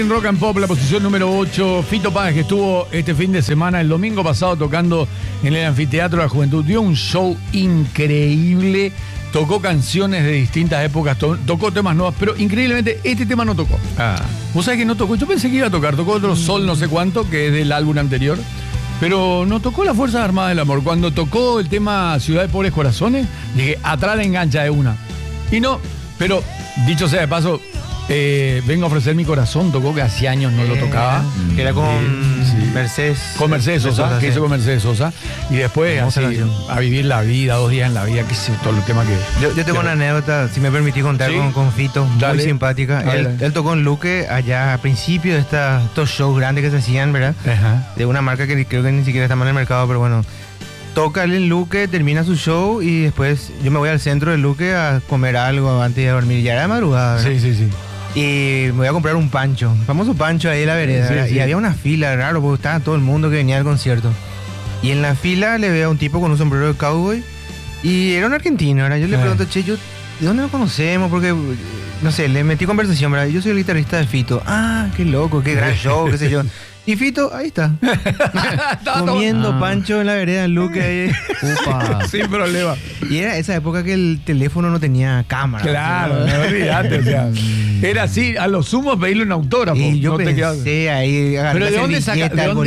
En Rock and Pop, la posición número 8, Fito Páez, que estuvo este fin de semana, el domingo pasado, tocando en el Anfiteatro de la Juventud. Dio un show increíble, tocó canciones de distintas épocas, tocó temas nuevos, pero increíblemente este tema no tocó. Vos sabés que no tocó, yo pensé que iba a tocar, tocó otro Sol no sé cuánto, que es del álbum anterior, pero no tocó las Fuerzas Armadas del Amor. Cuando tocó el tema Ciudad de Pobres Corazones, dije, atrás la engancha de una. Y no, pero dicho sea de paso, Vengo a ofrecer mi corazón, tocó que hace años no lo tocaba. Que era con Mercedes. Con Mercedes Sosa, que hizo con Mercedes Sosa. Y después así, a vivir la vida, 2 días en la vida, qué sé, todo el tema que... Yo tengo una anécdota, si me permitís contar, ¿sí? con Fito, dale, muy simpática. Él tocó en Luque allá a principio de estos shows grandes que se hacían, ¿verdad? Ajá. De una marca que creo que ni siquiera está mal en el mercado, pero bueno. Toca en Luque, termina su show y después yo me voy al centro de Luque a comer algo antes de dormir. Ya era de madrugada, ¿verdad? Sí. Y me voy a comprar un pancho, el famoso pancho ahí en la vereda. Sí. Y había una fila, raro, porque estaba todo el mundo que venía al concierto. Y en la fila le veo a un tipo con un sombrero de cowboy y era un argentino, ¿verdad? Yo le pregunto, che, ¿de dónde nos conocemos? Porque, no sé, le metí conversación, ¿verdad? Yo soy el guitarrista de Fito. Ah, qué loco, qué gran show, qué sé yo. Y Fito, ahí está. Comiendo pancho en la vereda en Luque ahí. Upa. Sin problema. Y era esa época que el teléfono no tenía cámara. Claro, no olvidate, o sea. Era así, a lo sumo pedirle un autógrafo. Y yo pensé ahí. Pero ¿de dónde saca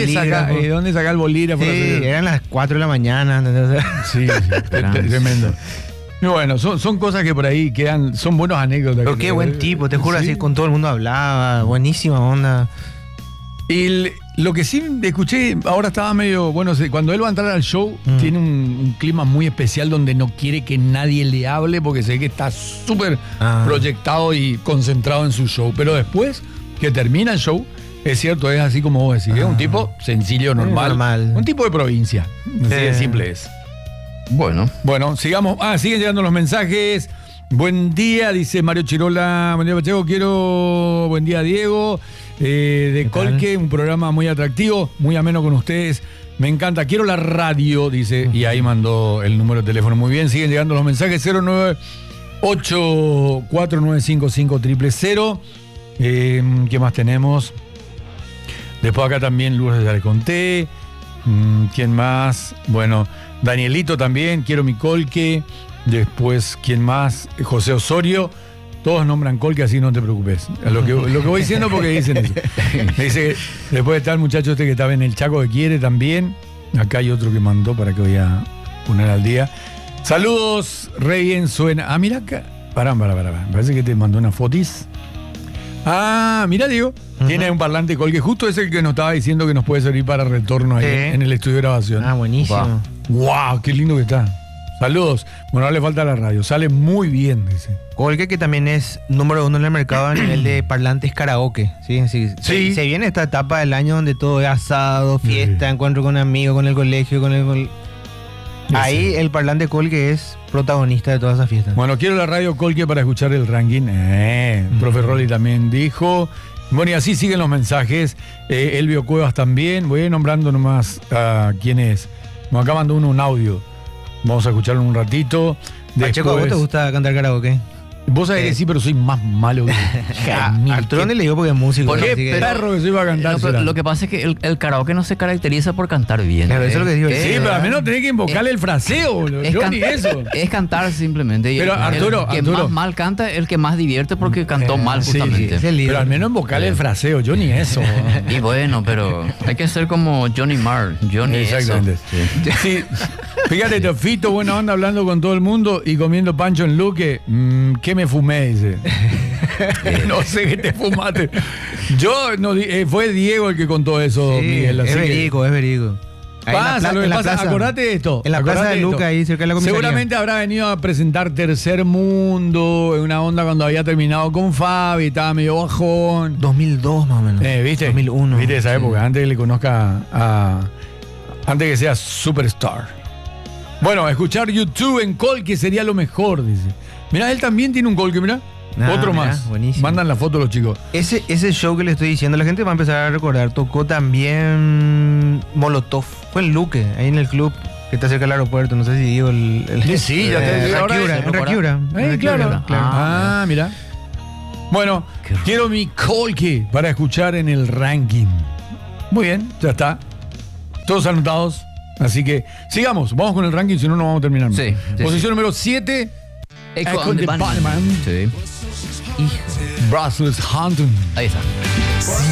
el bolígrafo? Sí, eran las 4 de la mañana. Sí, tremendo. Bueno, son cosas que por ahí quedan, son buenas anécdotas. Pero qué buen tipo, te juro, así con todo el mundo hablaba, buenísima onda. Y lo que sí escuché, ahora estaba medio, bueno, cuando él va a entrar al show, tiene un clima muy especial donde no quiere que nadie le hable porque sé que está súper proyectado y concentrado en su show. Pero después que termina el show, es cierto, es así como vos decís, es un tipo sencillo, normal. Un tipo de provincia, así de simple es. Bueno, sigamos. Siguen llegando los mensajes. Buen día, dice Mario Chirola. Buen día, Pacheco. Buen día, Diego. De Colque, un programa muy atractivo, muy ameno con ustedes. Me encanta. Quiero la radio, dice. Y ahí mandó el número de teléfono. Muy bien, siguen llegando los mensajes. 098-4955-000. ¿Qué más tenemos? Después acá también Lourdes, ya le conté. ¿Quién más? Bueno, Danielito también. Quiero mi Colque. Después, ¿quién más? José Osorio. Todos nombran Colque, así no te preocupes. Lo que voy diciendo porque dicen eso. Me dice, después está el muchacho este que estaba en el Chaco que quiere también. Acá hay otro que mandó para que voy a poner al día. Saludos, re bien suena. Mira acá. Pará. Me parece que te mandó una fotis. Mira, Diego. Tiene un parlante Colque. Justo es el que nos estaba diciendo que nos puede servir para retorno ahí en el estudio de grabación. Buenísimo. Wow, qué lindo que está. Saludos. Bueno, no le falta la radio. Sale muy bien, dice. Colque, que también es número 1 en el mercado a nivel de parlantes karaoke. Sí. Se viene esta etapa del año donde todo es asado, fiesta, encuentro con amigos, con el colegio, Ahí el parlante Colque es protagonista de todas esas fiestas. Bueno, quiero la radio Colque para escuchar el ranking. Profe Rolly también dijo. Bueno, y así siguen los mensajes. Elvio Cuevas también. Voy a ir nombrando nomás a quién es. Acá mandó un audio. Vamos a escucharlo un ratito. Pacheco, ¿a vos te gusta cantar karaoke? Vos sabés que sí, pero soy más malo que Arturo le digo porque es músico. ¿Qué perro que se iba a cantar? No, lo que pasa es que el karaoke no se caracteriza por cantar bien. Eso es lo que digo. Sí, pero al menos tenés que invocarle el fraseo. Yo ni eso. Es cantar simplemente. Pero el que más mal canta es el que más divierte porque cantó mal justamente. Pero al menos invocarle el fraseo. Yo ni eso. Y bueno, pero hay que ser como Johnny Marr. Exactamente. Sí. Fíjate, Fito, buena onda, hablando con todo el mundo y comiendo pancho en Luque. ¿Qué me fumé? Dice. No sé qué te fumaste. Yo no fue Diego el que contó eso, Miguel. Es verídico. Acordate de esto. En la plaza de Luca, ahí cerca de la comisaría. Seguramente habrá venido a presentar Tercer Mundo, en una onda cuando había terminado con Fabi, estaba medio bajón. 2002 más o menos. ¿Viste? 2001. ¿Viste esa época? Antes que le conozca antes que sea superstar. Bueno, escuchar YouTube en Colque sería lo mejor, dice. Mirá, él también tiene un Colque, mirá. Otro más. Buenísimo. Mandan la foto los chicos. Ese show que le estoy diciendo, la gente va a empezar a recordar. Tocó también Molotov. Fue en Luque, ahí en el club que está cerca del aeropuerto. No sé si digo Sí, ya te digo. En Raquiura. Claro. Mirá. Bueno, quiero mi Colque para escuchar en el ranking. Muy bien, ya está. Todos anotados. Así que sigamos, vamos con el ranking, si no, no vamos a terminar. Sí, Posición número 7. Echo Echo and the the Bunnymen. Sí. Brussels Hunting. Ahí está.